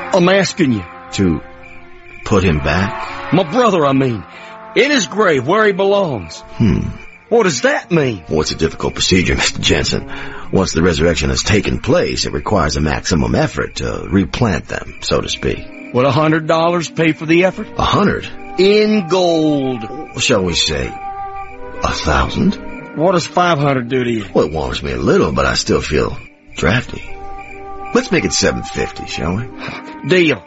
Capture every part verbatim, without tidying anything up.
I'm asking you. To put him back? My brother, I mean. In his grave, where he belongs. Hmm. What does that mean? Well, it's a difficult procedure, Mister Jensen. Once the resurrection has taken place, it requires a maximum effort to replant them, so to speak. Would a hundred dollars pay for the effort? A hundred? In gold. Shall we say a thousand? What does five hundred do to you? Well, it warms me a little, but I still feel drafty. Let's make it seven fifty, shall we? Deal.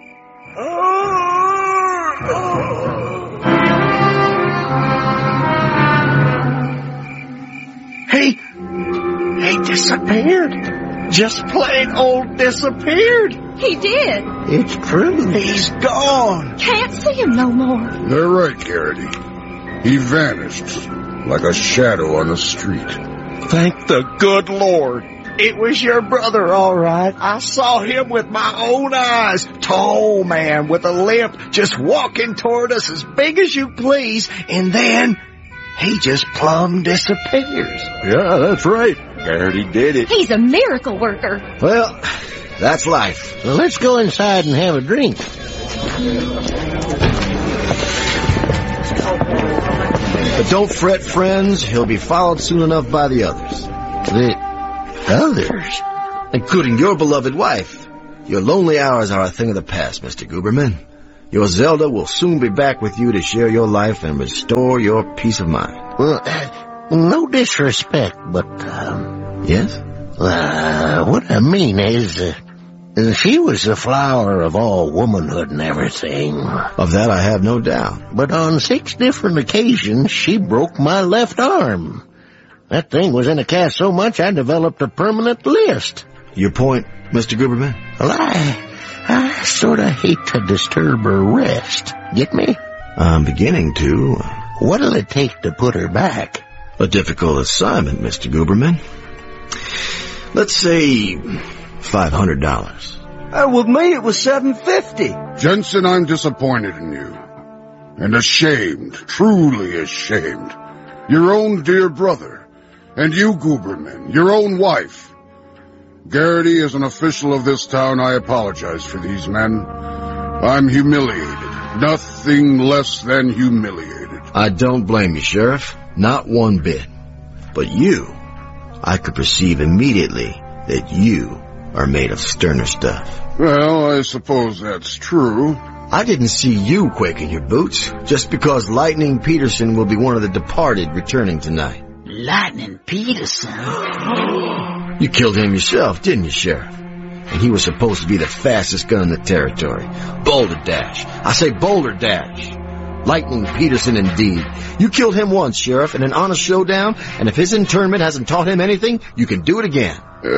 He, he disappeared. Just plain old disappeared. He did. It's true. He's gone. Can't see him no more. They're right, Garrity. He vanished like a shadow on the street. Thank the good Lord. It was your brother, all right. I saw him with my own eyes. Tall man with a limp, just walking toward us as big as you please, and then he just plumb disappears. Yeah, that's right. Garrity did it. He's a miracle worker. Well, that's life. Well, let's go inside and have a drink. But don't fret, friends. He'll be followed soon enough by the others. The others? Including your beloved wife. Your lonely hours are a thing of the past, Mister Guberman. Your Zelda will soon be back with you to share your life and restore your peace of mind. Well, uh, no disrespect, but, um... Yes? Uh, what I mean is, uh, she was the flower of all womanhood and everything. Of that I have no doubt. But on six different occasions, she broke my left arm. That thing was in a cast so much I developed a permanent list. Your point, Mister Guberman? Well, I... I sort of hate to disturb her rest. Get me? I'm beginning to. What'll it take to put her back? A difficult assignment, Mister Guberman. Let's say five hundred dollars. Uh, with me, it was seven fifty. Jensen, I'm disappointed in you. And ashamed, truly ashamed. Your own dear brother. And you, Guberman, your own wife. Garrity, as an official of this town, I apologize for these men. I'm humiliated. Nothing less than humiliated. I don't blame you, Sheriff. Not one bit. But you, I could perceive immediately that you are made of sterner stuff. Well, I suppose that's true. I didn't see you quake in your boots, just because Lightning Peterson will be one of the departed returning tonight. Lightning Peterson? You killed him yourself, didn't you, Sheriff? And he was supposed to be the fastest gun in the territory. Boulder Dash. I say Boulder Dash. Lightning Peterson, indeed. You killed him once, Sheriff, in an honest showdown, and if his internment hasn't taught him anything, you can do it again.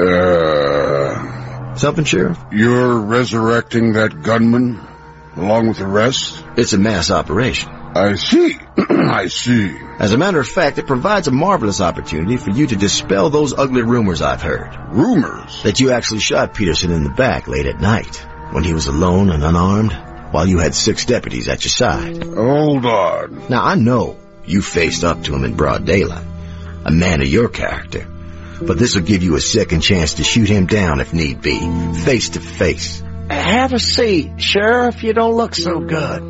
Uh... Something, Sheriff? You're resurrecting that gunman, along with the rest? It's a mass operation. I see. I see. As a matter of fact, it provides a marvelous opportunity for you to dispel those ugly rumors I've heard. Rumors? That you actually shot Peterson in the back late at night, when he was alone and unarmed, while you had six deputies at your side. Hold on. Now, I know you faced up to him in broad daylight, a man of your character. But this will give you a second chance to shoot him down if need be, face to face. Have a seat, Sheriff. You don't look so good.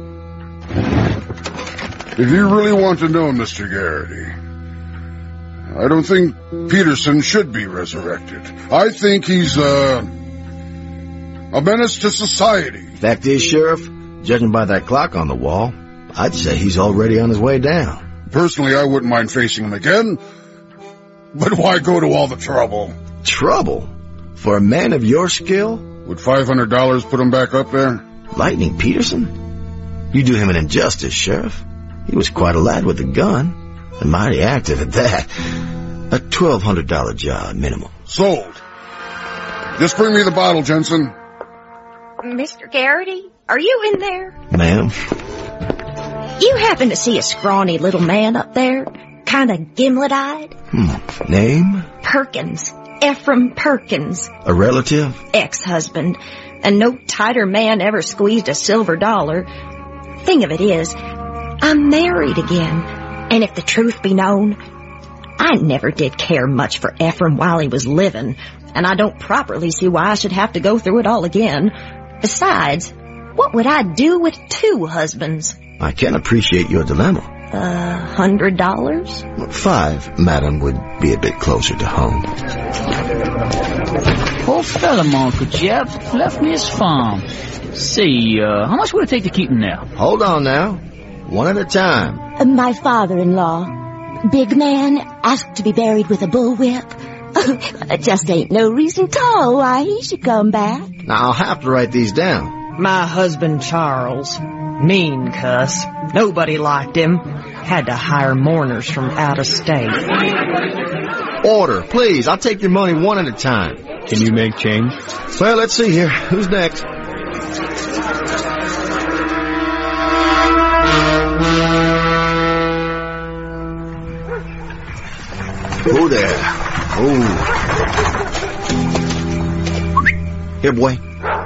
If you really want to know, Mister Garrity, I don't think Peterson should be resurrected. I think he's, uh, a menace to society. Fact is, Sheriff, judging by that clock on the wall, I'd say he's already on his way down. Personally, I wouldn't mind facing him again, but why go to all the trouble? Trouble? For a man of your skill? Would five hundred dollars put him back up there? Lightning Peterson? You do him an injustice, Sheriff. He was quite a lad with a gun, and mighty active at that. A twelve hundred dollars job, minimum. Sold. Just bring me the bottle, Jensen. Mister Garrity, are you in there? Ma'am? You happen to see a scrawny little man up there? Kind of gimlet-eyed? Hmm. Name? Perkins. Ephraim Perkins. A relative? Ex-husband. And no tighter man ever squeezed a silver dollar. Thing of it is, I'm married again. And if the truth be known, I never did care much for Ephraim while he was living. And I don't properly see why I should have to go through it all again. Besides, what would I do with two husbands? I can appreciate your dilemma. A hundred dollars? Five, madam, would be a bit closer to home. Poor fella, my Uncle Jeff. Left me his farm. See, uh, how much would it take to keep him now? Hold on now. One at a time. Uh, my father-in-law, big man, asked to be buried with a bullwhip. Just ain't no reason tall why he should come back. Now, I'll have to write these down. My husband, Charles. Mean cuss. Nobody liked him. Had to hire mourners from out of state. Order, please. I'll take your money one at a time. Can you make change? Well, let's see here. Who's next? Oh, there. Oh. Here, boy.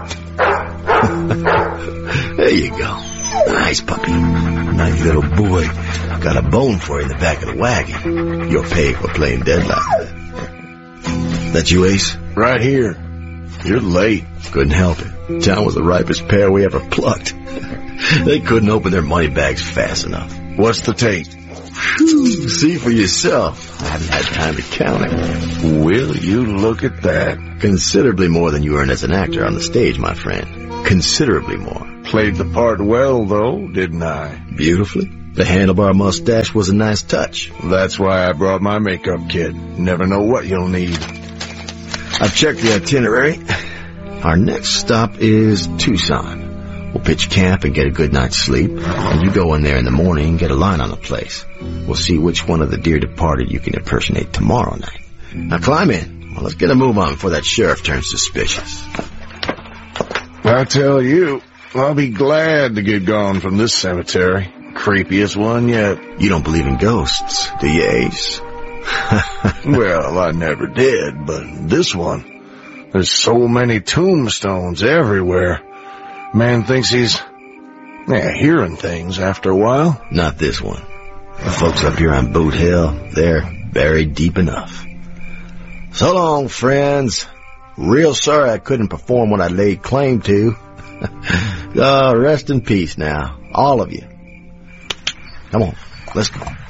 There you go. Nice puppy. Nice little boy. Got a bone for you in the back of the wagon. You're paying for playing dead like that. That you, Ace? Right here. You're late. Couldn't help it. Town was the ripest pear we ever plucked. They couldn't open their money bags fast enough. What's the take? Whew, see for yourself. I haven't had time to count it. Will you look at that? Considerably more than you earn as an actor on the stage, my friend. Considerably more. Played the part well, though, didn't I? Beautifully. The handlebar mustache was a nice touch. That's why I brought my makeup kit. Never know what you'll need. I've checked the itinerary. Our next stop is Tucson. We'll pitch camp and get a good night's sleep, and you go in there in the morning and get a line on the place. We'll see which one of the dear departed you can impersonate tomorrow night. Now climb in. Well, let's get a move on before that sheriff turns suspicious. I tell you, I'll be glad to get gone from this cemetery. Creepiest one yet. You don't believe in ghosts, do you, Ace? Well, I never did, but this one, there's so many tombstones everywhere. Man thinks he's, yeah, hearing things after a while. Not this one. The folks up here on Boot Hill, they're buried deep enough. So long, friends. Real sorry I couldn't perform what I laid claim to. Oh, rest in peace now, all of you. Come on, let's go.